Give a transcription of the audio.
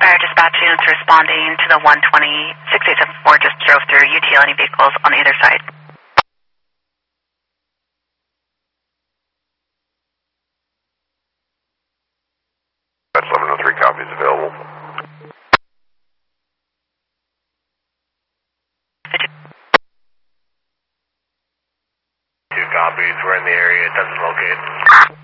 Fire dispatch units responding to the 120-6874 just drove through UTL. Any vehicles on either side? That's 1103 copies available. 2 copies. We're in the area. It doesn't locate.